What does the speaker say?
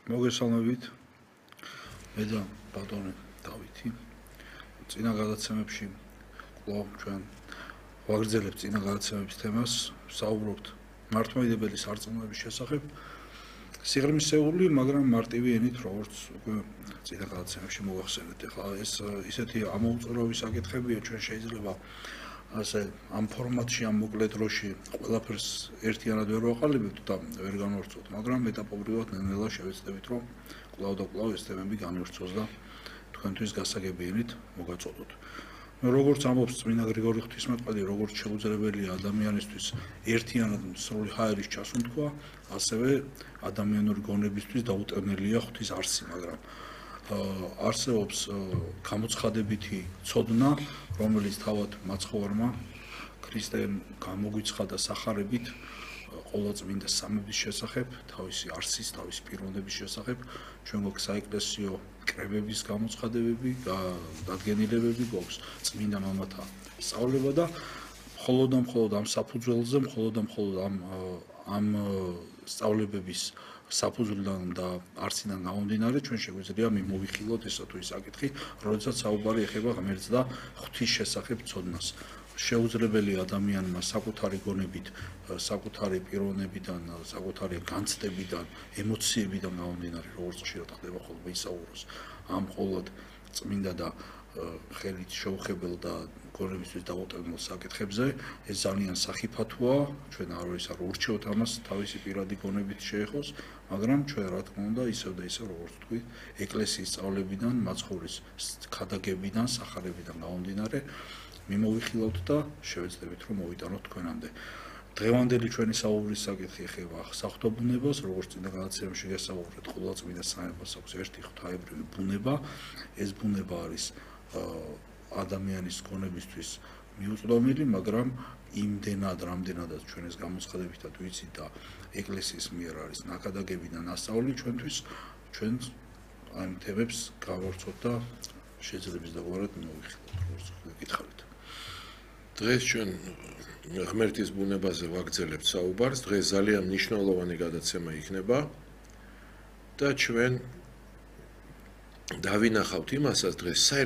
მოგესალმებით. მე და ბატონი დავითი. წინა გადაცემებში კვლავ ჩვენ ვაგრძელებთ წინა გადაცემების თემას, ვსაუბრობთ მართლმადიდებელი სარწმუნოების შესახებ. სიღრმისეული, მაგრამ მარტივი ენით, როგორც უკვე წინა გადაცემებში მოვახსენეთ. ეხლა ეს ისეთი ამოუწურავი საკითხებია, ჩვენ შეიძლება ასე ამ ფორმატში, ამ მოკლე დროში ყველაფერს ერთიანად ვერ ვაყალიბებთ და ვერ განვავრცობთ, მაგრამ ეტაპობრივად ნელ-ნელა შევეცდებით, რომ კვლავ და კვლავ ეს თემები განვივრცოს და თქვენთვის გასაგებიენით მოგაწოდოთ. როგორც ამბობს წმინდა გრიგორი ღვთისმეტყველი, როგორც შეუძლებელია ადამიანისთვის ერთიანად სრული ჰაერის ჩასუნთქვა, ასევე ადამიანური გონებისთვის დაუტევნელია ღვთის არსი, მაგრამ არსებობს გამოცხადებითი ცოდნა, რომელიც თავად მაცხოვარმა ქრისტემ გამოგვიცხადა სახარებით ყოველ წმინდა სამების შესახებ, თავისი არსის, თავისი პიროვნების შესახებ, ჩვენ გვაქვს საეკლესიო კრებების გამოცხადებები, დადგენილებები, გვაქვს წმინდა მამათა სწავლება და მხოლოდ და მხოლოდ ამ საფუძველზე, მხოლოდ და მხოლოდ ამ სწავლებების საფუძვლიდან და არსიდან გამომდინარე, ჩვენ შეგვიძლია მიმოვიხილოთ ესა თუ ის საკითხი, როდესაც საუბარი ეხება ღმერთს და ღვთის შესახებ ცოდნას. შეუძლებელია ადამიანმა საკუთარი გონებით, საკუთარი პიროვნებიდან, საკუთარი განცდებიდან, ემოციებიდან გამომდინარე, როგორც ხშირად ხდება ხოლმე ისაუბროს ამ მხოლოდ წმინდა და ხელით შეუხებელ და გონებისთვის დაუტევნილ საკითხებზე, ეს ძალიან სახიფათოა, ჩვენ არ ურჩევთ ამას თავისი პირადი გონებით შეეხოს, მაგრამ ჩვენ რა თქმა უნდა ისევ და ისევ როგორც ვთქვით, ეკლესიის სწავლებიდან, მაცხოვრის ქადაგებიდან, სახარებიდან გამომდინარე, მიმოვიხილავთ და შევეცდებით რომ მოვიტანოთ თქვენამდე. დღევანდელი ჩვენი საუბრის საკითხი ეხება საღვთო ბუნებას, როგორც წინა გადაცემებში გესაუბრეთ, ყველა წმინდა სამეფოს აქვს ერთი ღვთაებრივი ბუნება. ეს ბუნება არის ადამიანის გონებისთვის მიუწვდომელი, მაგრამ იმდენად, რამდენადაც ჩვენ ეს გამოცხადებითად ვიცით და ეკლესიის მიერ არის ნაკადაგები და ნასწავლი ჩვენთვის, ჩვენ ამ თემებს გავავრცოთ და შეძლებს დაგვარად მოვიხილოთ, როგორც გითხარით. დღეს ჩვენ ღმერთის ბუნებაზე ვაგრძელებთ საუბარს. დღეს ძალიან მნიშვნელოვანი გადაცემა იქნება და ჩვენ დავინახავთ იმასაც დღეს